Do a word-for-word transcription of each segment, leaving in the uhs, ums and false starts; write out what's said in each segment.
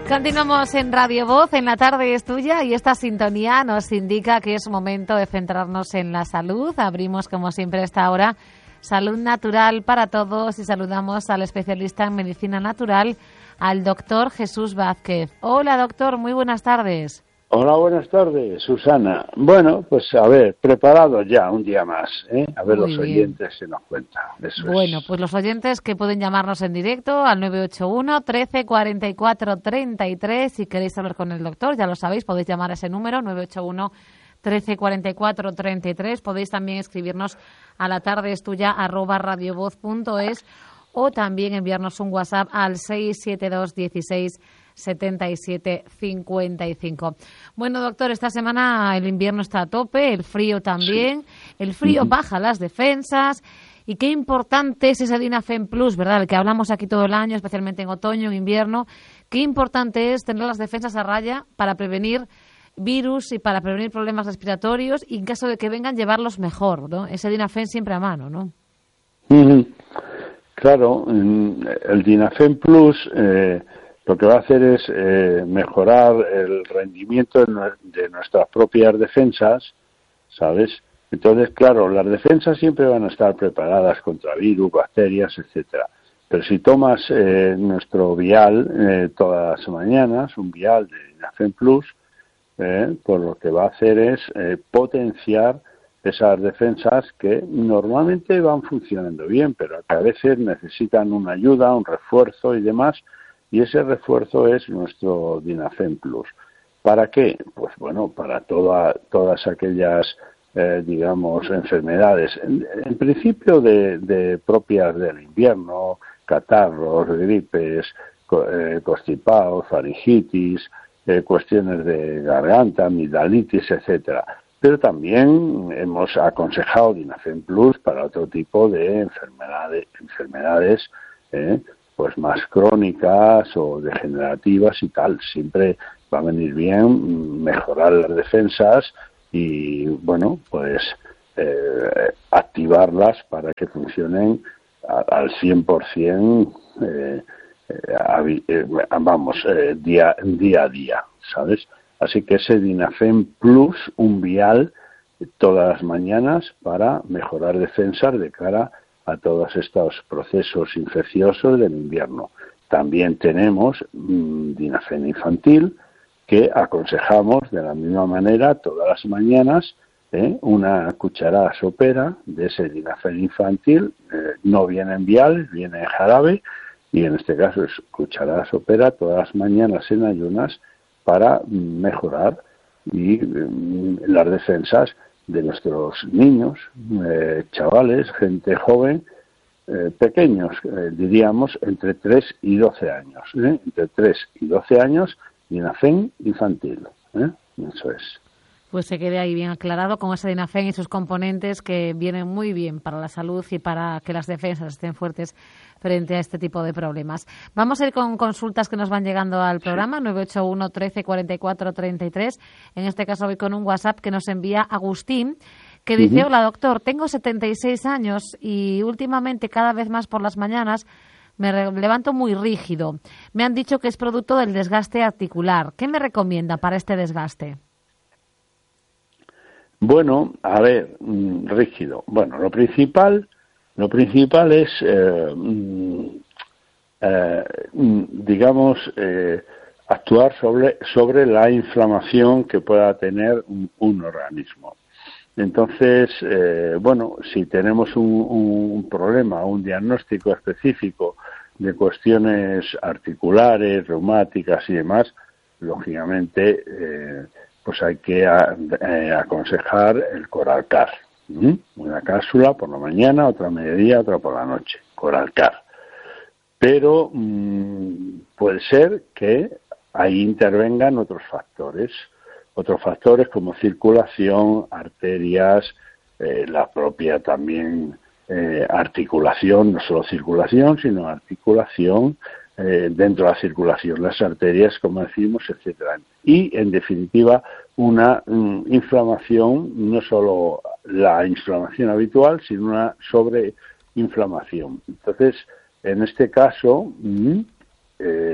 Continuamos en Radio Voz, en la tarde es tuya y esta sintonía nos indica que es momento de centrarnos en la salud. Abrimos como siempre a esta hora Salud Natural para Todos y saludamos al especialista en medicina natural, al doctor Jesús Vázquez. Hola doctor, muy buenas tardes. Hola, buenas tardes, Susana. Bueno, pues a ver, preparados ya un día más, ¿eh? A ver Muy los bien. oyentes se nos cuentan. Eso Bueno, es. pues los oyentes que pueden llamarnos en directo al nueve ocho uno, trece, cuarenta y cuatro, treinta y tres. Si queréis hablar con el doctor, ya lo sabéis, podéis llamar a ese número, nueve ocho uno, trece, cuarenta y cuatro, treinta y tres. Podéis también escribirnos a la tarde es tuya, arroba radiovoz punto es, o también enviarnos un WhatsApp al seis siete dos, dieciséis, setenta y siete, cincuenta y cinco. Bueno, doctor, esta semana el invierno está a tope, el frío también. Sí. El frío uh-huh. baja las defensas. Y qué importante es ese Dinafen Plus, ¿verdad? El que hablamos aquí todo el año, especialmente en otoño, en invierno. Qué importante es tener las defensas a raya para prevenir virus y para prevenir problemas respiratorios y en caso de que vengan, llevarlos mejor, ¿no? Ese Dinafen siempre a mano, ¿no? Uh-huh. Claro, el Dinafen Plus eh, lo que va a hacer es eh, mejorar el rendimiento de nuestras propias defensas, ¿sabes? Entonces, claro, las defensas siempre van a estar preparadas contra virus, bacterias, etcétera. Pero si tomas eh, nuestro vial eh, todas las mañanas, un vial de Dinafen Plus, eh, pues lo que va a hacer es eh, potenciar esas defensas que normalmente van funcionando bien, pero que a veces necesitan una ayuda, un refuerzo y demás, y ese refuerzo es nuestro Dinafen Plus. ¿Para qué? Pues bueno, para toda, todas aquellas, eh, digamos, enfermedades, en, en principio de, de propias del invierno, catarros, gripes, co, eh, constipados, faringitis, eh, cuestiones de garganta, amigdalitis, etcétera. Pero también hemos aconsejado Dinafen Plus para otro tipo de enfermedades, enfermedades eh, pues más crónicas o degenerativas y tal. Siempre va a venir bien mejorar las defensas y, bueno, pues eh, activarlas para que funcionen a, al cien por ciento, eh, eh, eh, vamos, eh, día, día a día, ¿sabes? Así que ese Dinafen Plus, un vial todas las mañanas para mejorar defensas de cara a todos estos procesos infecciosos del invierno. También tenemos mmm, Dinafen infantil, que aconsejamos de la misma manera todas las mañanas, ¿eh? una cucharada sopera de ese Dinafen infantil, eh, no viene en vial, viene en jarabe, y en este caso es cucharada sopera todas las mañanas en ayunas, para mejorar y eh, las defensas de nuestros niños, eh, chavales, gente joven, eh, pequeños, eh, diríamos, entre tres y doce años. ¿eh? Entre tres y doce años, Dinafen infantil. ¿eh? Eso es. Pues se quede ahí bien aclarado con ese Dinafen y sus componentes que vienen muy bien para la salud y para que las defensas estén fuertes frente a este tipo de problemas. Vamos a ir con consultas que nos van llegando al programa, nueve ocho uno, trece, cuarenta y cuatro, treinta y tres. En este caso voy con un WhatsApp que nos envía Agustín, que dice, uh-huh. Hola doctor, tengo setenta y seis años y últimamente cada vez más por las mañanas me re- levanto muy rígido. Me han dicho que es producto del desgaste articular. ¿Qué me recomienda para este desgaste? Bueno, a ver, mmm, rígido. Bueno, lo principal, lo principal es, eh, eh, digamos, eh, actuar sobre sobre la inflamación que pueda tener un, un organismo. Entonces, eh, bueno, si tenemos un, un problema, un diagnóstico específico de cuestiones articulares, reumáticas y demás, lógicamente, eh, pues hay que a, eh, aconsejar el Coralcar. ¿Mm? Una cápsula por la mañana, otra a mediodía, otra por la noche. Coralcar. Pero mmm, puede ser que ahí intervengan otros factores. Otros factores como circulación, arterias, eh, la propia también eh, articulación, no solo circulación, sino articulación, eh, dentro de la circulación, las arterias, como decimos, etcétera. Y, en definitiva, una mm, inflamación, no solo la inflamación habitual, sino una sobreinflamación. Entonces, en este caso, mm, eh,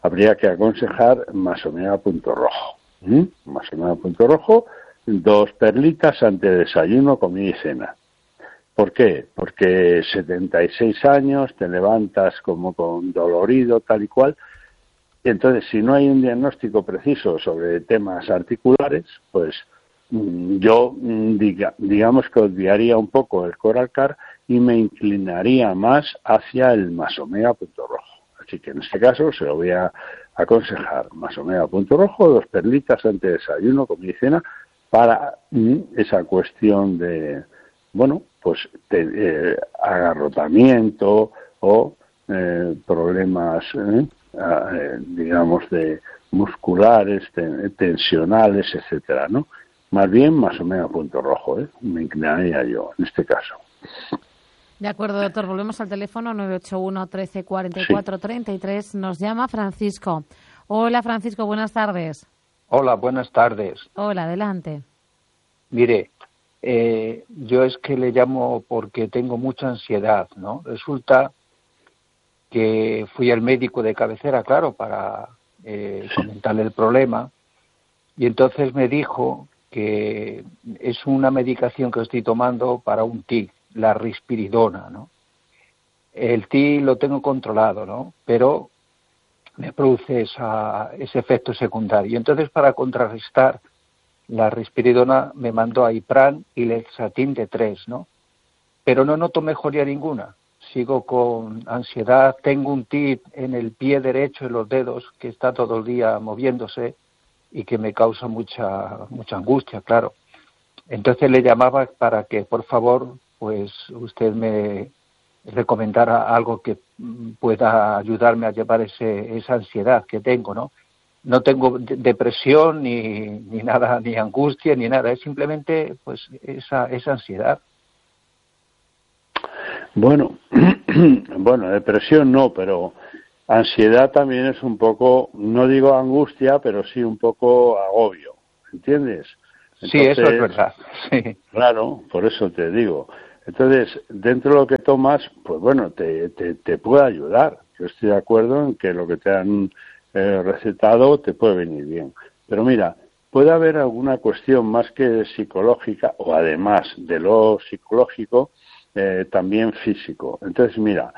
habría que aconsejar Masomega Punto Rojo. ¿Mm? Masomega Punto Rojo, dos perlitas ante desayuno, comida y cena. ¿Por qué? Porque setenta y seis años, te levantas como con dolorido, tal y cual. Y entonces, si no hay un diagnóstico preciso sobre temas articulares, pues yo diga, digamos que obviaría un poco el Coralcar y me inclinaría más hacia el Masomega Punto Rojo. Así que en este caso se lo voy a aconsejar Masomega Punto Rojo, dos perlitas ante desayuno, comida y cena, para mm, esa cuestión de, bueno, pues de, eh, agarrotamiento o eh, problemas, eh, eh, digamos, de musculares, ten, tensionales, etcétera, ¿no? Más bien Masomega Punto Rojo, ¿eh? Me inclinaría yo en este caso. De acuerdo, doctor. Volvemos al teléfono nueve ocho uno, trece, cuarenta y cuatro, treinta y tres. Nos llama Francisco. Hola, Francisco, buenas tardes. Hola, buenas tardes. Hola, adelante. Mire, eh, yo es que le llamo porque tengo mucha ansiedad, ¿no? Resulta que fui al médico de cabecera, claro, para eh, comentarle el problema, y entonces me dijo que es una medicación que estoy tomando para un tic, la risperidona, ¿no? El tic lo tengo controlado, ¿no? Pero me produce esa, ese efecto secundario. Entonces, para contrarrestar la risperidona, me mandó a Ipran y Lexatin de tres, ¿no? Pero no noto mejoría ninguna. Sigo con ansiedad, tengo un tic en el pie derecho, en los dedos, que está todo el día moviéndose y que me causa mucha mucha angustia, claro. Entonces le llamaba para que, por favor, pues usted me recomendara algo que pueda ayudarme a llevar ese, esa ansiedad que tengo, ¿no? No tengo depresión ni, ni nada, ni angustia, ni nada, es simplemente pues esa, esa ansiedad. Bueno, bueno, depresión no, pero ansiedad también es un poco, no digo angustia, pero sí un poco agobio, ¿entiendes? Entonces, sí, eso es verdad. Sí. Claro, por eso te digo. Entonces, dentro de lo que tomas, pues bueno, te, te, te puede ayudar. Yo estoy de acuerdo en que lo que te han eh, recetado te puede venir bien. Pero mira, puede haber alguna cuestión más que psicológica, o además de lo psicológico, eh, también físico. Entonces, mira,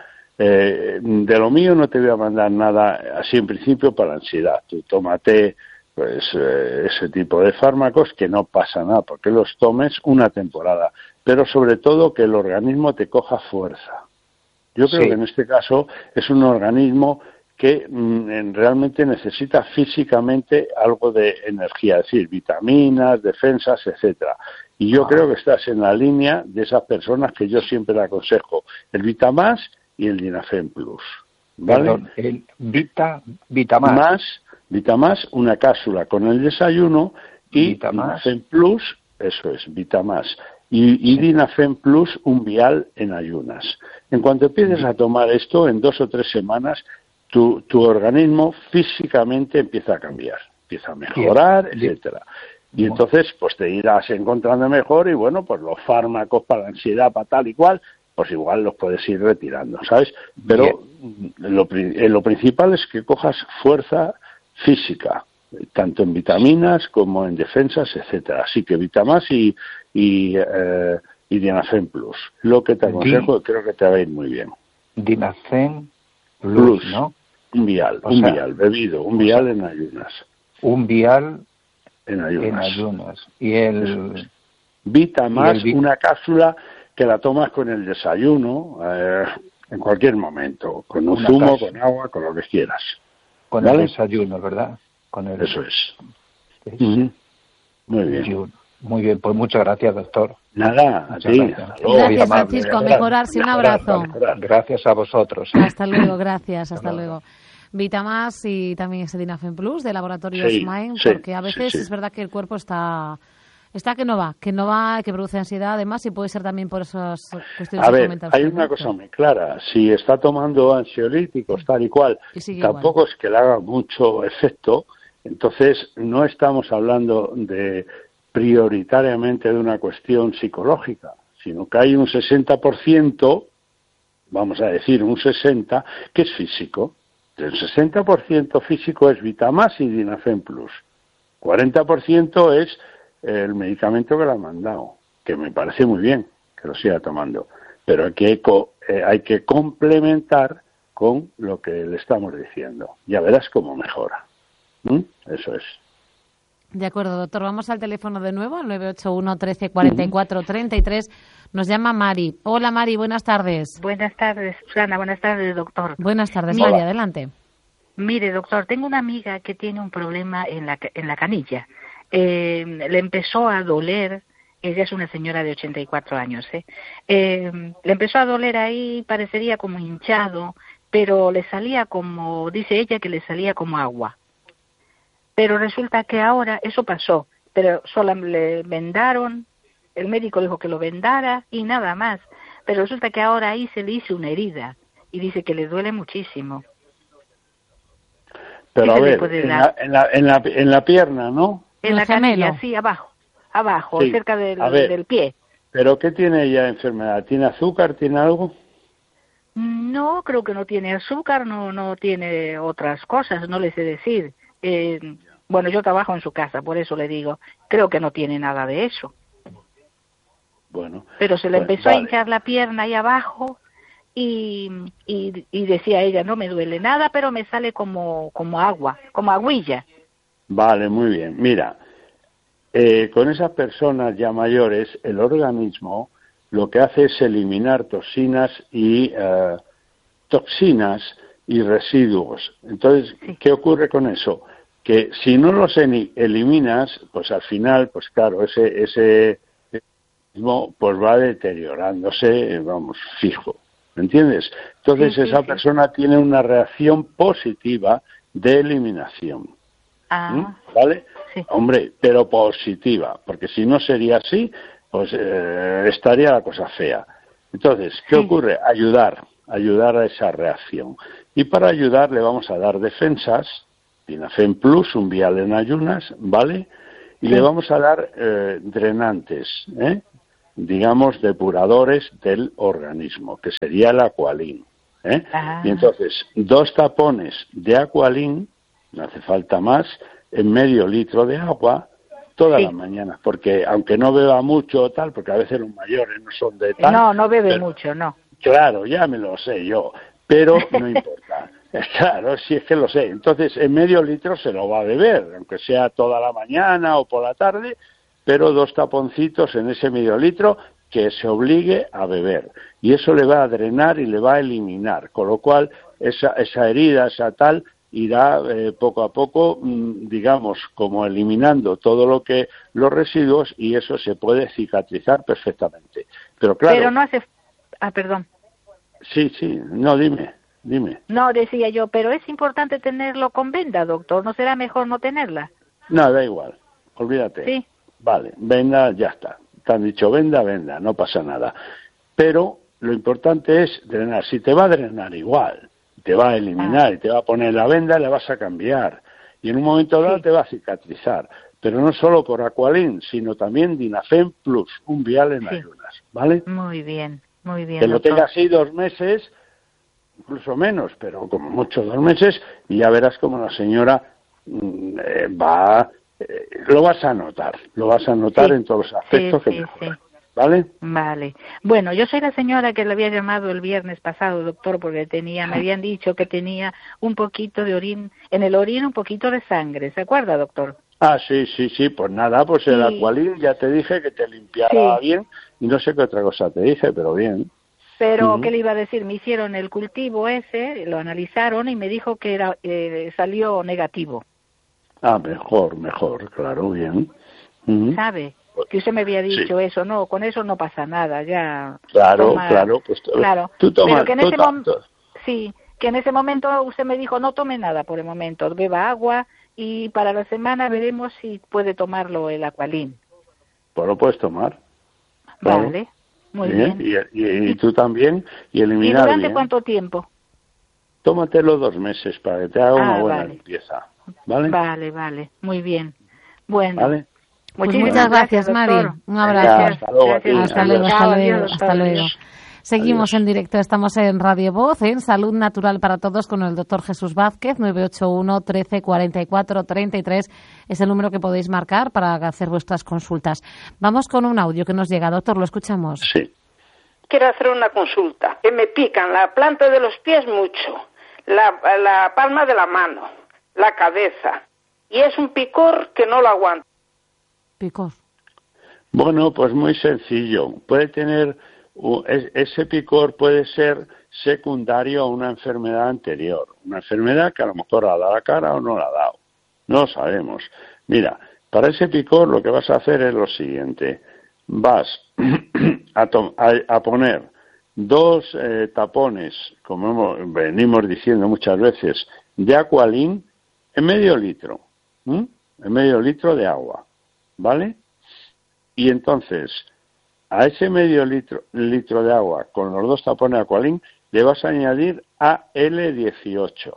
eh, de lo mío no te voy a mandar nada así en principio para ansiedad. Tú tómate pues eh, ese tipo de fármacos, que no pasa nada porque los tomes una temporada, pero sobre todo que el organismo te coja fuerza. Yo creo sí. que en este caso es un organismo que mm, realmente necesita físicamente algo de energía, es decir, vitaminas, defensas, etcétera. Y yo ah. creo que estás en la línea de esas personas que yo siempre le aconsejo, el Vitamás y el Dinafem Plus. ¿Vale? Perdón, el Vita, Vitamás. Más, Vitamás, una cápsula con el desayuno, y Dinafem Plus, eso es, Vitamás, y, y Dinafem Plus, un vial en ayunas. En cuanto empieces a tomar esto, en dos o tres semanas, tu, tu organismo físicamente empieza a cambiar, empieza a mejorar, bien, etcétera. Y bueno, entonces, pues te irás encontrando mejor y bueno, pues los fármacos para la ansiedad, para tal y cual, pues igual los puedes ir retirando, ¿sabes? Pero lo, lo principal es que cojas fuerza física, tanto en vitaminas como en defensas, etcétera. Así que Vitamás y, y, eh, y Dinafem Plus. Lo que te aconsejo, Di, creo que te va a ir muy bien. Dinafem Plus, Plus, ¿no? Un vial, o un sea, vial bebido, un vial sea, en ayunas. Un vial en ayunas. En ayunas. Y el... Vitamás, y el... una cápsula que la tomas con el desayuno, eh, en cualquier momento, con un una zumo, cápsula. Con agua, con lo que quieras. Con ¿vale? el desayuno, ¿verdad? Con el... Eso es. es... Uh-huh. Muy bien. Desayuno. Muy bien, pues muchas gracias, doctor. Nada, a ti. Gracias, gracias Francisco. A mejorarse. Un abrazo. Gracias a vosotros. Hasta luego, gracias. Hasta luego. Vitamás y también ese Dinafem Plus de Laboratorios sí, Mind, sí, porque a veces sí, sí. es verdad que el cuerpo está... Está que no va, que no va, que produce ansiedad además y puede ser también por esas cuestiones a ver, que comentas. Hay una cosa muy clara, si está tomando ansiolíticos tal y cual, y tampoco igual. Es que le haga mucho efecto, entonces no estamos hablando de prioritariamente de una cuestión psicológica, sino que hay un sesenta por ciento, vamos a decir un sesenta por ciento, que es físico. El sesenta por ciento físico es Vitamax y Dinafen Plus. cuarenta por ciento es el medicamento que le han mandado, que me parece muy bien que lo siga tomando, pero hay que, eh, hay que complementar con lo que le estamos diciendo. Ya verás cómo mejora. ¿Mm? Eso es. De acuerdo, doctor. Vamos al teléfono de nuevo, al nueve ocho uno, trece, cuarenta y cuatro, treinta y tres. Nos llama Mari. Hola, Mari, buenas tardes. Buenas tardes, Susana. Buenas tardes, doctor. Buenas tardes, Mira, Mari, adelante. Mire, doctor, tengo una amiga que tiene un problema en la, en la canilla. Eh, le empezó a doler, ella es una señora de ochenta y cuatro años, ¿eh? Eh, le empezó a doler ahí, parecería como hinchado, pero le salía como, dice ella que le salía como agua. Pero resulta que ahora eso pasó, pero solo le vendaron, el médico dijo que lo vendara y nada más. Pero resulta que ahora ahí se le hizo una herida y dice que le duele muchísimo. Pero a ver, en la, en, la, en, la, en la pierna, ¿no? En la canilla, sí, abajo, abajo, sí, cerca del, ver, del pie. ¿Pero qué tiene ella de enfermedad? ¿Tiene azúcar? ¿Tiene algo? No, creo que no tiene azúcar, no no tiene otras cosas, no le sé decir. Eh, bueno, yo trabajo en su casa, por eso le digo, creo que no tiene nada de eso. Bueno. Pero se le pues, empezó vale. a hinchar la pierna ahí abajo y, y, y decía ella, no me duele nada, pero me sale como, como agua, como agüilla. Vale, muy bien. Mira, eh, con esas personas ya mayores, el organismo lo que hace es eliminar toxinas y eh, toxinas y residuos. Entonces, sí. ¿Qué ocurre con eso? Que si no los eliminas, pues al final, pues claro, ese ese mismo pues va deteriorándose, vamos, fijo. ¿Me entiendes? Entonces sí, sí, esa sí. persona tiene una reacción positiva de eliminación. Ah, ¿Mm? ¿Vale? Sí. Hombre, pero positiva, porque si no sería así, pues eh, estaría la cosa fea. Entonces, ¿qué sí. ocurre? Ayudar, ayudar a esa reacción. Y para ayudar le vamos a dar defensas, Dinafen Plus, un vial en ayunas, ¿vale? Y sí. le vamos a dar eh, drenantes, ¿eh? digamos, depuradores del organismo, que sería el Aqualin. ¿eh? Ah. Y entonces, dos tapones de Aqualin, no hace falta más, en medio litro de agua, todas sí. las mañanas, porque aunque no beba mucho o tal, porque a veces los mayores no son de tal. No, no bebe pero, mucho, no. Claro, ya me lo sé yo, pero no importa. Claro, si es que lo sé. Entonces, en medio litro se lo va a beber, aunque sea toda la mañana o por la tarde, pero dos taponcitos en ese medio litro que se obligue a beber. Y eso le va a drenar y le va a eliminar, con lo cual esa, esa herida, esa tal, irá eh, poco a poco, mmm, digamos, como eliminando todo lo que los residuos y eso se puede cicatrizar perfectamente. Pero claro. Pero no hace. Ah, perdón. Sí, sí. No, dime, dime. No, decía yo, pero es importante tenerlo con venda, doctor. ¿No será mejor no tenerla? No, da igual. Olvídate. Sí. Vale, venda, ya está. Te han dicho venda, venda, no pasa nada. Pero lo importante es drenar. Si te va a drenar igual, te va a eliminar ah. y te va a poner la venda, la vas a cambiar. Y en un momento dado sí. te va a cicatrizar. Pero no solo por Aqualin, sino también Dinafen Plus, un vial en sí. ayunas, ¿vale? Muy bien, muy bien. Que lo doctor. tenga así dos meses, incluso menos, pero como mucho dos meses, y ya verás como la señora eh, va... Eh, lo vas a notar, lo vas a notar sí. en todos los aspectos sí, que sí, mejoran. Sí. ¿Vale? Vale. Bueno, yo soy la señora que le había llamado el viernes pasado, doctor, porque tenía, me habían dicho que tenía un poquito de orín, en el orín un poquito de sangre, ¿se acuerda, doctor? Ah, sí, sí, sí, pues nada, pues el sí. Aqualin ya te dije que te limpiara sí. bien y no sé qué otra cosa te dije, pero bien. Pero, uh-huh. ¿qué le iba a decir? Me hicieron el cultivo ese, lo analizaron y me dijo que era eh, salió negativo. Ah, mejor, mejor, claro, bien. Uh-huh. ¿Sabe? Que usted me había dicho sí. eso, no, con eso no pasa nada, ya. Claro, toma, claro, pues claro. tú tomas, Pero que en tú ese tomas. momento, sí, que en ese momento usted me dijo no tome nada por el momento, beba agua y para la semana veremos si puede tomarlo el Aqualin. Pues lo puedes tomar. Vale, claro. Muy bien. bien. Y, y, y tú también, y eliminar ¿Y durante bien. cuánto tiempo? Tómatelo dos meses para que te haga ah, una buena vale. limpieza. ¿Vale? Vale, vale, muy bien. Bueno. ¿Vale? Pues muchas gracias, gracias Mari. doctor. Un abrazo. Venga, hasta luego. Hasta luego, hasta luego. Hasta luego. Seguimos Adiós. en directo, estamos en Radio Voz, en Salud Natural para Todos con el doctor Jesús Vázquez. Nueve ocho uno, trece, cuarenta y cuatro, treinta y tres es el número que podéis marcar para hacer vuestras consultas. Vamos con un audio que nos llega, doctor, lo escuchamos. Sí. Quiero hacer una consulta. Que me pican la planta de los pies mucho, la, la palma de la mano, la cabeza, y es un picor que no lo aguanto. Picor. Bueno, pues muy sencillo. Puede tener, ese picor puede ser secundario a una enfermedad anterior. Una enfermedad que a lo mejor ha dado la cara o no la ha dado. No lo sabemos. Mira, para ese picor lo que vas a hacer es lo siguiente. Vas a, to- a, a poner dos eh, tapones, como hemos, venimos diciendo muchas veces, de Aqualin en medio litro. ¿Mm? En medio litro de agua. ¿Vale? Y entonces, a ese medio litro, litro de agua, con los dos tapones de Aqualin, le vas a añadir A L dieciocho.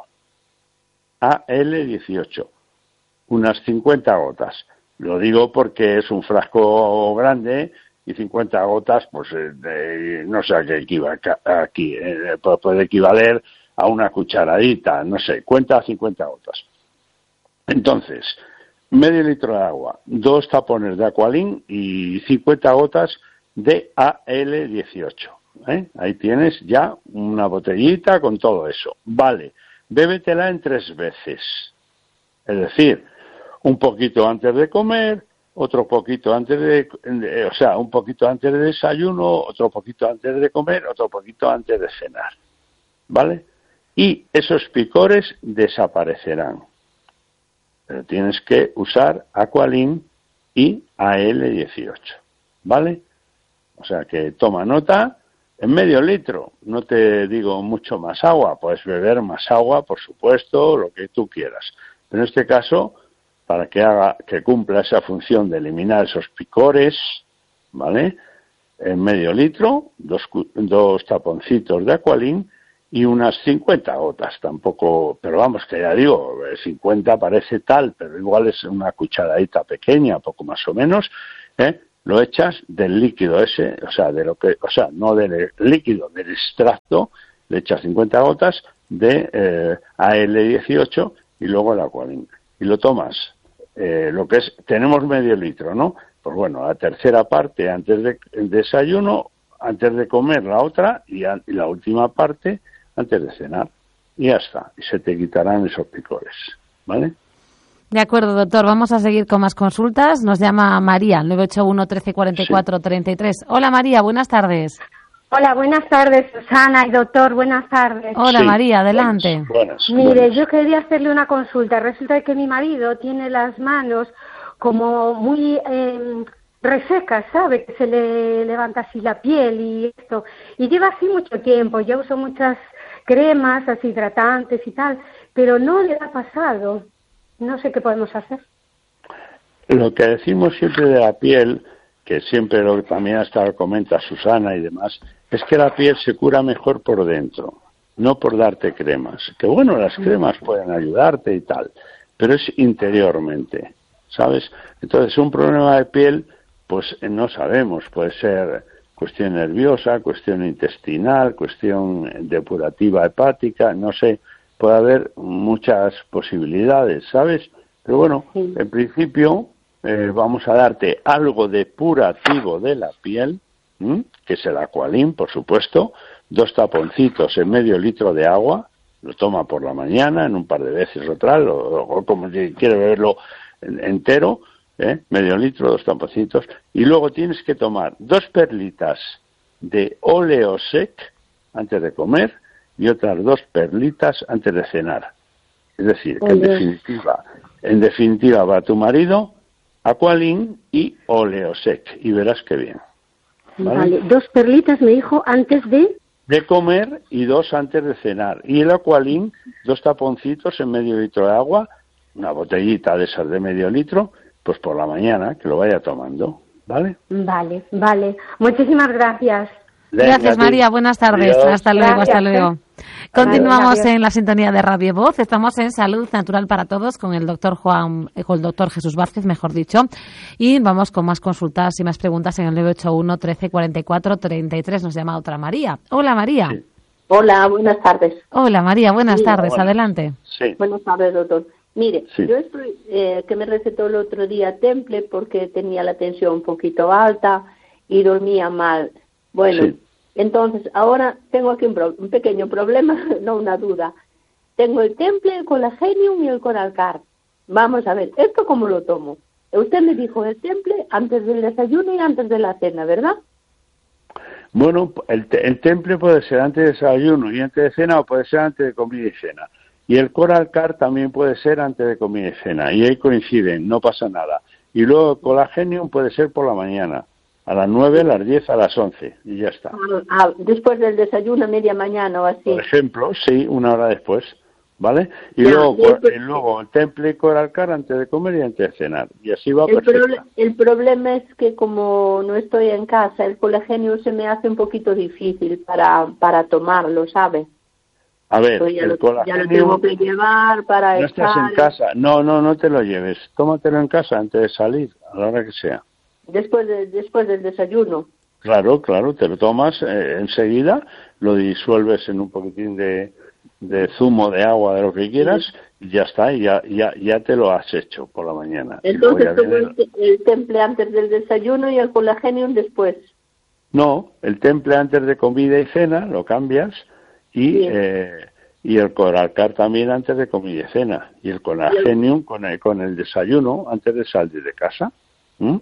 A L dieciocho. Unas cincuenta gotas. Lo digo porque es un frasco grande y cincuenta gotas, pues eh, de, no sé a qué equivale aquí. Eh, puede equivaler a una cucharadita, no sé, cuenta cincuenta gotas. Entonces, medio litro de agua, dos tapones de Aqualin y cincuenta gotas de A L dieciocho. ¿eh? Ahí tienes ya una botellita con todo eso. Vale, bébetela en tres veces. Es decir, un poquito antes de comer, otro poquito antes de, de, o sea, un poquito antes de desayuno, otro poquito antes de comer, otro poquito antes de cenar. ¿Vale? Y esos picores desaparecerán. Pero tienes que usar Aqualin y A L dieciocho, ¿vale? O sea que toma nota, en medio litro, no te digo mucho más agua, puedes beber más agua, por supuesto, lo que tú quieras. Pero en este caso, para que haga, que cumpla esa función de eliminar esos picores, ¿vale? En medio litro, dos, dos taponcitos de Aqualin y unas cincuenta gotas, tampoco, pero vamos, que ya digo, cincuenta parece tal, pero igual es una cucharadita pequeña, poco más o menos, ¿eh? Lo echas del líquido ese, o sea, de lo que, o sea, no del líquido, del extracto, le echas cincuenta gotas de eh, A L dieciocho y luego el Aqualin. Y lo tomas, eh, lo que es, tenemos medio litro, ¿no? Pues bueno, la tercera parte antes de desayuno, antes de comer la otra y, a, y la última parte antes de cenar, y ya está, y se te quitarán esos picores, ¿vale? De acuerdo, doctor, vamos a seguir con más consultas. Nos llama María, nueve ocho uno, trece, cuarenta y cuatro, treinta y tres. Hola María, buenas tardes. Hola, buenas tardes, Susana y doctor, buenas tardes. Hola Sí, María, adelante. Buenas, buenas, Mire, buenas. yo quería hacerle una consulta. Resulta que mi marido tiene las manos como muy eh, resecas, ¿sabe? Que se le levanta así la piel y esto. Y lleva así mucho tiempo. Yo uso muchas cremas, así hidratantes y tal, pero no le ha pasado. No sé qué podemos hacer. Lo que decimos siempre de la piel, que siempre lo que también hasta lo comenta Susana y demás, es que la piel se cura mejor por dentro, no por darte cremas. Que bueno, las cremas pueden ayudarte y tal, pero es interiormente, ¿sabes? Entonces, un problema de piel, pues no sabemos, puede ser cuestión nerviosa, cuestión intestinal, cuestión depurativa hepática, no sé, puede haber muchas posibilidades, ¿sabes? Pero bueno, Sí. en principio eh, vamos a darte algo depurativo de la piel, ¿m? Que es el Aqualin, por supuesto, dos taponcitos en medio litro de agua, lo toma por la mañana, en un par de veces o tal, o, o como si quiere beberlo entero, ¿eh? Medio litro, dos taponcitos, y luego tienes que tomar dos perlitas de Oleosec antes de comer y otras dos perlitas antes de cenar. Es decir, que en Oye. definitiva, en definitiva va tu marido, Aqualin y Oleosec, y verás qué bien. ¿Vale? Vale, dos perlitas me dijo antes de... De comer y dos antes de cenar. Y el Aqualin, dos taponcitos en medio litro de agua, una botellita de esas de medio litro, pues por la mañana, que lo vaya tomando, ¿vale? Vale, vale. Muchísimas gracias. Gracias, María. Buenas tardes. Adiós. Hasta luego, Gracias. hasta luego. Continuamos Adiós. en la sintonía de Radio Voz. Estamos en Salud Natural para Todos con el doctor Juan, con el doctor Jesús Vázquez, mejor dicho. Y vamos con más consultas y más preguntas en el nueve ocho uno, trece, cuarenta y cuatro, treinta y tres. Nos llama otra María. Hola, María. Sí. Hola, buenas tardes. Hola, María. Buenas Sí, tardes. hola. Adelante. Sí. Buenas tardes, doctor. Mire, Sí. yo estoy, eh, que me recetó el otro día Temple porque tenía la tensión un poquito alta y dormía mal. Bueno, Sí. entonces ahora tengo aquí un, pro- un pequeño problema, no una duda. Tengo el Temple, el Colagenium y el Coralcar. Vamos a ver, ¿esto cómo lo tomo? Usted me dijo el Temple antes del desayuno y antes de la cena, ¿verdad? Bueno, el, te- el temple puede ser antes de desayuno y antes de cena, o puede ser antes de comida y cena. Y el Coralcar también puede ser antes de comida y cena. Y ahí coinciden, no pasa nada. Y luego el Colagenium puede ser por la mañana, a las nueve, a las diez, a las once, y ya está. Ah, ah, después del desayuno, a media mañana o así. Por ejemplo, sí, una hora después, ¿vale? Y Ya, luego, y el pro- y luego el temple y Coralcar antes de comer y antes de cenar. Y así va El, perfecto. proble- el problema es que como no estoy en casa, el Colagenium se me hace un poquito difícil para, para tomarlo, ¿sabe? A ver, Pues ya, el lo, ya lo Colagenium... tengo que llevar para No estás en echar- casa. No, no, no te lo lleves. Tómatelo en casa antes de salir, a la hora que sea. después, de, después del desayuno. Claro, claro, te lo tomas eh, enseguida, lo disuelves en un poquitín de, de zumo de agua, de lo que quieras, y ya está, y ya, ya, ya te lo has hecho por la mañana. Y luego Entonces ya tomo viene- el, te- el Temple antes del desayuno y el Colagenium después. No, el temple antes de comida y cena lo cambias y, Sí. eh, y el Coralcar también antes de comida y cena. Y el Colagenium con el, con el desayuno antes de salir de casa. ¿Mm?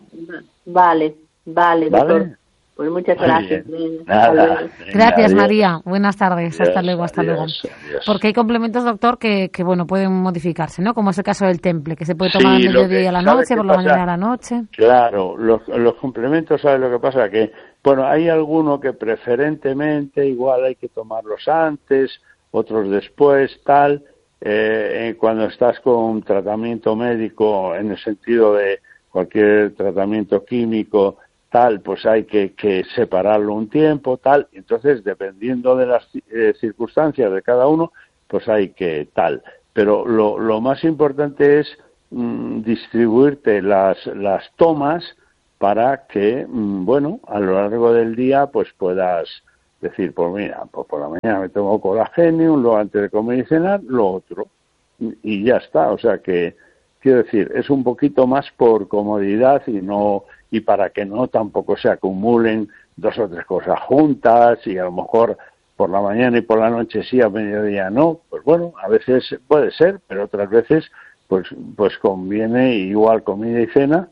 Vale, vale, ¿Vale? doctor. Pues muchas Muy gracias. bien. Venga, hasta Nada. luego. Venga, Gracias, adiós. María. Buenas tardes. Adiós, hasta luego, hasta luego. adiós, adiós. Porque hay complementos, doctor, que, que bueno, pueden modificarse, ¿no? Como es el caso del temple, que se puede tomar Sí, al lo mediodía que- y a la ¿sabe noche, qué por la pasa? mañana y a la noche. Claro, los, los complementos, ¿sabes lo que pasa? Que, bueno, hay algunos que preferentemente igual hay que tomarlos antes, otros después, tal. Eh, eh, cuando estás con un tratamiento médico, en el sentido de cualquier tratamiento químico, tal, pues hay que, que separarlo un tiempo, tal. Entonces, dependiendo de las eh, circunstancias de cada uno, pues hay que tal. Pero lo, lo más importante es mm, distribuirte las, las tomas para que, mm, bueno, a lo largo del día, pues puedas decir, pues mira, pues por la mañana me tomo Colagenium, luego antes de comer y cenar, lo otro. Y, y ya está. O sea que, quiero decir, es un poquito más por comodidad y no y para que no tampoco se acumulen dos o tres cosas juntas y a lo mejor por la mañana y por la noche sí, a mediodía no. Pues bueno, a veces puede ser, pero otras veces pues pues conviene igual comida y cena,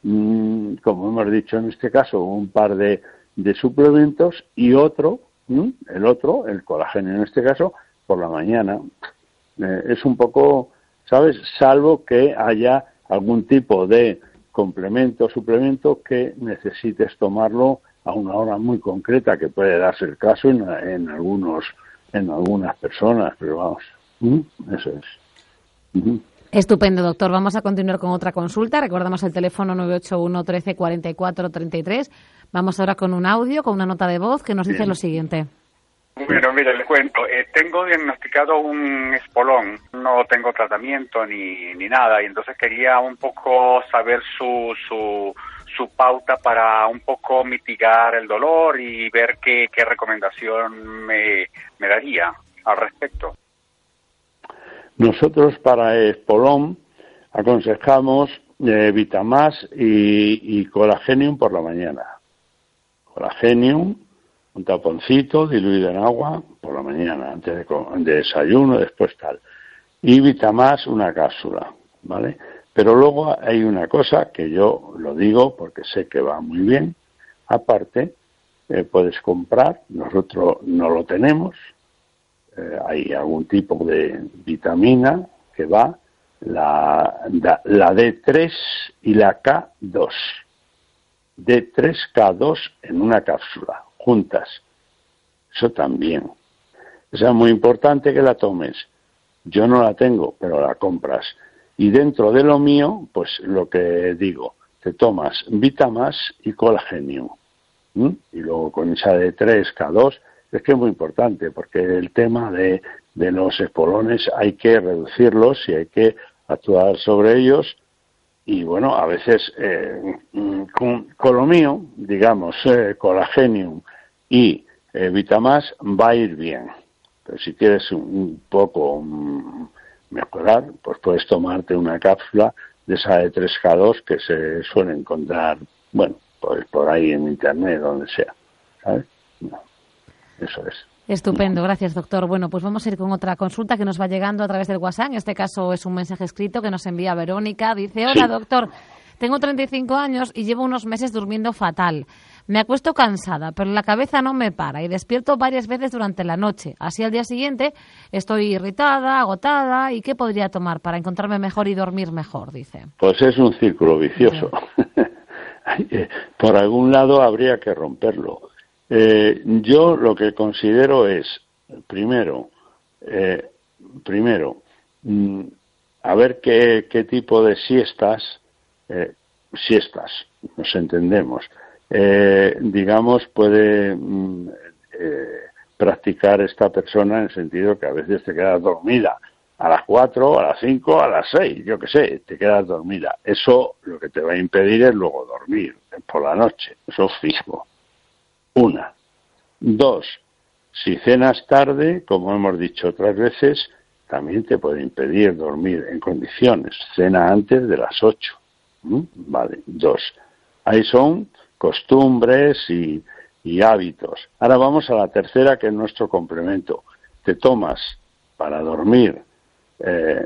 mmm, como hemos dicho en este caso, un par de, de suplementos y otro, mmm, el otro, el colágeno en este caso, por la mañana. Eh, es un poco, ¿sabes? Salvo que haya algún tipo de complemento, suplemento que necesites tomarlo a una hora muy concreta, que puede darse el caso en, en algunos, en algunas personas, pero vamos, ¿Mm? eso es. Uh-huh. Estupendo, doctor. Vamos a continuar con otra consulta. Recordamos el teléfono nueve ocho uno, trece, cuarenta y cuatro, treinta y tres. Vamos ahora con un audio, con una nota de voz que nos dice Bien. lo siguiente. Bueno, mire, le cuento. Eh, tengo diagnosticado un espolón. No tengo tratamiento ni, ni nada. Y entonces quería un poco saber su, su, su pauta para un poco mitigar el dolor y ver qué, qué recomendación me, me daría al respecto. Nosotros para espolón aconsejamos eh, Vitamás y, y Colagenium por la mañana. Colagenium, un taponcito diluido en agua por la mañana, antes de, de desayuno, después tal. Y Vitamás, una cápsula, ¿vale? Pero luego hay una cosa que yo lo digo porque sé que va muy bien. Aparte, eh, puedes comprar, nosotros no lo tenemos, eh, hay algún tipo de vitamina que va, la, la D tres y la K dos. D tres K dos en una cápsula, juntas. Eso también. Esa es muy importante que la tomes. Yo no la tengo, pero la compras. Y dentro de lo mío, pues lo que digo, te tomas Vitamás y Colagenium. ¿Mm? Y luego con esa D tres, K dos, es que es muy importante, porque el tema de, de los espolones hay que reducirlos y hay que actuar sobre ellos. Y bueno, a veces eh, con, con lo mío, digamos, eh, Colagenium y eh, Vitamás va a ir bien. Pero si quieres un, un poco um, mejorar, pues puedes tomarte una cápsula de esa D tres K dos que se suele encontrar, bueno, pues por ahí en internet, donde sea, ¿sabes? No, eso es. Estupendo, gracias doctor. Bueno, pues vamos a ir con otra consulta que nos va llegando a través del WhatsApp. En este caso es un mensaje escrito que nos envía Verónica. Dice, hola Sí. doctor, tengo treinta y cinco años y llevo unos meses durmiendo fatal. Me acuesto cansada, pero la cabeza no me para y despierto varias veces durante la noche. Así al día siguiente estoy irritada, agotada. ¿Y qué podría tomar para encontrarme mejor y dormir mejor? Dice. Pues es un círculo vicioso. Por algún lado habría que romperlo. Eh, yo lo que considero es, primero, eh, primero, mm, a ver qué, qué tipo de siestas, eh, siestas, nos entendemos, eh, digamos, puede mm, eh, practicar esta persona en el sentido que a veces te quedas dormida a las cuatro, a las cinco, a las seis, yo qué sé, te quedas dormida. Eso lo que te va a impedir es luego dormir por la noche, eso es fijo. Una. Dos, si cenas tarde, como hemos dicho otras veces, también te puede impedir dormir en condiciones. Cena antes de las ocho. ¿Mm? Vale. Dos. Ahí son costumbres y, y hábitos. Ahora vamos a la tercera, que es nuestro complemento. Te tomas para dormir eh,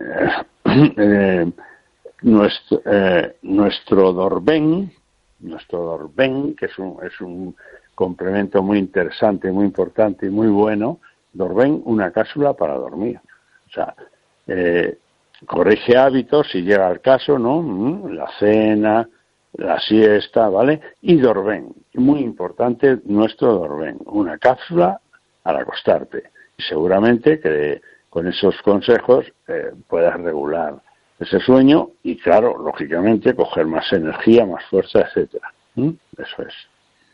eh, nuestro, eh, nuestro Dorben, nuestro Dorben, que es un, es un complemento muy interesante, muy importante y muy bueno. Dorben, una cápsula para dormir. O sea, eh, corrige hábitos si llega el caso, ¿no? La cena, la siesta, ¿vale? Y Dorben, muy importante nuestro Dorben, una cápsula al acostarte. Y seguramente que con esos consejos eh, puedas regular ese sueño y, claro, lógicamente, coger más energía, más fuerza, etcétera. ¿Mm? Eso es.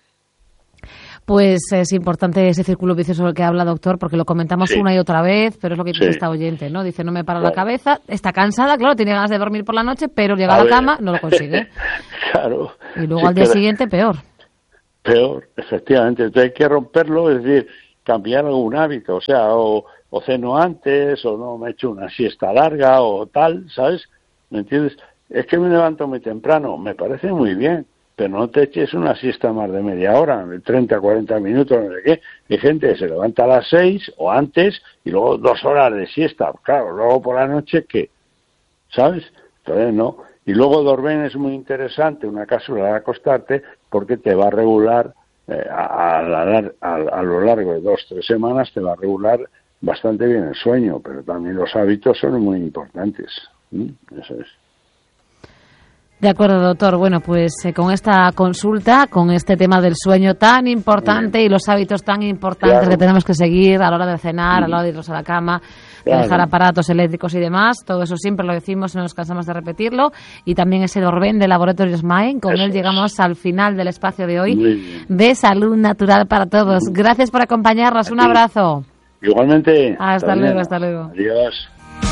Pues es importante ese círculo vicioso del que habla, doctor, porque lo comentamos sí. una y otra vez, pero es lo que dice sí. esta oyente, ¿no? Dice, no me para claro. la cabeza, está cansada, claro, tiene ganas de dormir por la noche, pero llega a, a la ver. cama, no lo consigue. Claro. Y luego sí, al día pero... siguiente, peor. Peor, efectivamente. Entonces hay que romperlo, es decir, cambiar algún hábito, o sea, o, o ceno antes, o no me echo una siesta larga, o tal, ¿sabes? ¿Me entiendes? Es que me levanto muy temprano, me parece muy bien, pero no te eches una siesta más de media hora, de treinta, cuarenta minutos, no sé qué. Hay gente que se levanta a las seis o antes y luego dos horas de siesta. Claro, luego por la noche, ¿qué? ¿Sabes? Entonces, no. Y luego Dorben es muy interesante, una cápsula de acostarte, porque te va a regular, eh, a, a, la, a, a lo largo de dos, tres semanas, te va a regular bastante bien el sueño, pero también los hábitos son muy importantes. ¿Mm? Eso es. De acuerdo, doctor. Bueno, pues eh, con esta consulta, con este tema del sueño tan importante y los hábitos tan importantes claro. que tenemos que seguir a la hora de cenar, mm. a la hora de irnos a la cama, claro. de dejar aparatos eléctricos y demás, todo eso siempre lo decimos y no nos cansamos de repetirlo. Y también ese Dorben de Laboratorios Main, con eso él llegamos es. al final del espacio de hoy de salud natural para todos. Gracias por acompañarnos. Un abrazo. Igualmente. Hasta, hasta luego, bien. hasta luego. Adiós.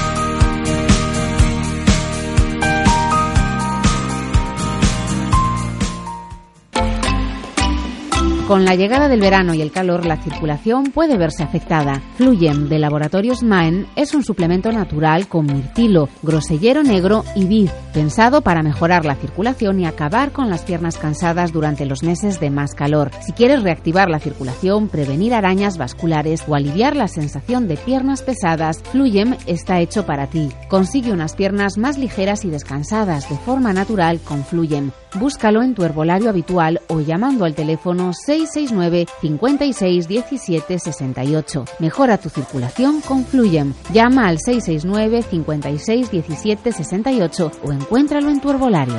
Con la llegada del verano y el calor, la circulación puede verse afectada. Fluyem de Laboratorios Maen es un suplemento natural con mirtilo, grosellero negro y vid, pensado para mejorar la circulación y acabar con las piernas cansadas durante los meses de más calor. Si quieres reactivar la circulación, prevenir arañas vasculares o aliviar la sensación de piernas pesadas, Fluyem está hecho para ti. Consigue unas piernas más ligeras y descansadas de forma natural con Fluyem. Búscalo en tu herbolario habitual o llamando al teléfono seis seis nueve, cinco seis, diecisiete, sesenta y ocho. Mejora tu circulación con Fluyem. Llama al seis seis nueve, cinco seis, diecisiete, sesenta y ocho o encuéntralo en tu herbolario.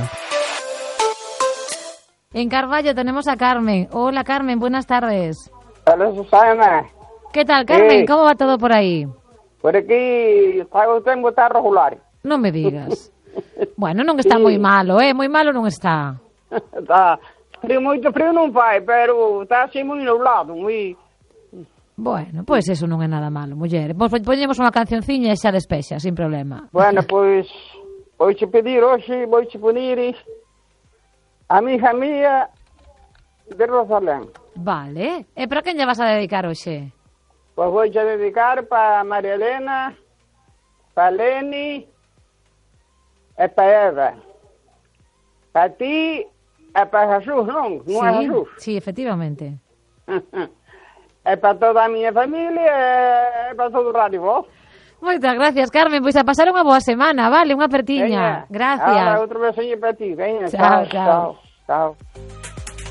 En Carballo tenemos a Carmen. Hola Carmen, buenas tardes. Hola Susana. ¿Qué tal Carmen? Sí. ¿Cómo va todo por ahí? Por aquí tengo está regular. No me digas. Bueno, non está sí. moi malo, eh? Moi malo non está. Está, Frío, moito frío non fai, pero está así moi nublado, moi... Bueno, pois pues eso non é nada malo, muller. Pois poñemos unha cancionciña e xa despexa, sin problema. Bueno, pois, vouche pedir hoxe, vouche poñer a mi hija mía de Rosalén. Vale. E para quen lle vas a dedicar hoxe? Pois vouche dedicar para María Elena, para Leni e para Eva. Para ti e para Jesús, non? Non é Jesús? Sí, efectivamente. É para toda a miña familia e para todo o radio, vos. Moitas gracias, Carmen. Pois a pasar unha boa semana, vale? Unha apertiña. Veña. Gracias. Ahora, outro besoño para ti. Veña, chao, chao. Chao. chao.